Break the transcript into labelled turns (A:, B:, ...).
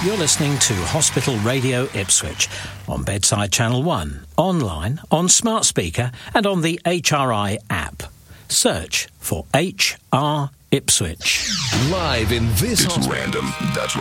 A: You're listening to Hospital Radio Ipswich on Bedside Channel 1, online, on smart speaker and on the HRI app. Search for HR Ipswich.
B: Live in this
C: It's random. That's